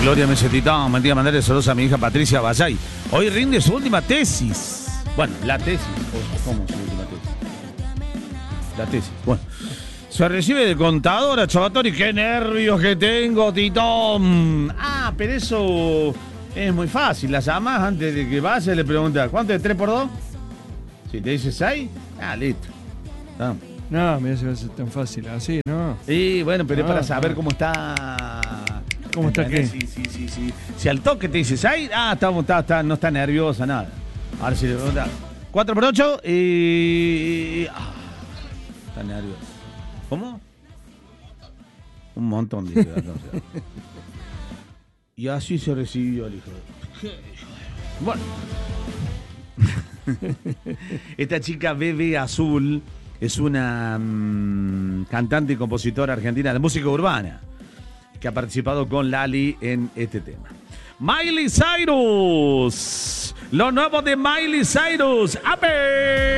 Gloria Mesetitón, mentira, mandarle saludos a mi hija Patricia Bayay. Hoy rinde su última tesis. Bueno, la tesis. ¿Cómo su última tesis? La tesis. Bueno. Se recibe de contadora, Chavatori. ¡Qué nervios que tengo, Titón! Ah, pero eso es muy fácil. La llamás antes de que vaya y le preguntas, ¿cuánto es 3 por 2? Si te dice 6, listo. Ah. No, me hace tan fácil así, ¿no? Y bueno, pero es para saber cómo está. ¿Cómo está qué? Sí. Si al toque te dices, no está nerviosa, nada. Ahora si le preguntas, 4 por 8 y. Está nerviosa. ¿Cómo? Un montón de y así se recibió el hijo. Bueno. Esta chica Bebe Azul es una cantante y compositora argentina de música urbana que ha participado con Lali en este tema. Miley Cyrus, lo nuevo de Miley Cyrus. ¡Ape!